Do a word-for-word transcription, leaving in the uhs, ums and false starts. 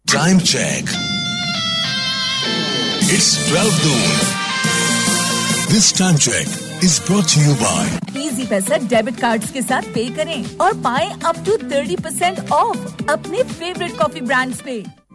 Time check. It's twelve noon. This time check is brought to you by easy पैसा debit cards के साथ पे करें और पाएं up to thirty percent of अपने फेवरेट कॉफी ब्रांड्स पे।